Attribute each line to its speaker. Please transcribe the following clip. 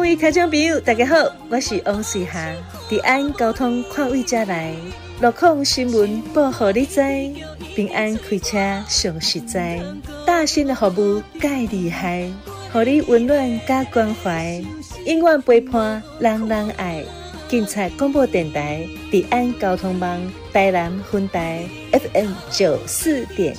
Speaker 1: 位听众朋友大家好，我是王瑞霞，伫安交通看位遮来，路况新闻报予你知，平安开车上实在，大新的服务介厉害，予你温暖加关怀，永远陪伴人人爱。警察广播电台，伫安交通网台南分台 FM 94.1。